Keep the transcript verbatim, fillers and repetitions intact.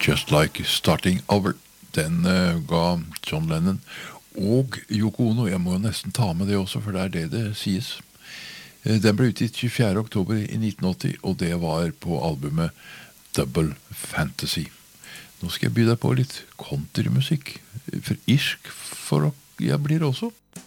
Just Like Starting Over. Den uh, ga John Lennon og Yoko Ono. Jeg må jo nesten ta med det også, for det er det det sies. Uh, den ble utgitt tjuefjerde oktober i nitten åtti, og det var på albumet Double Fantasy. Nå skal jeg by deg på litt countrymusikk, for irsk for jeg blir også.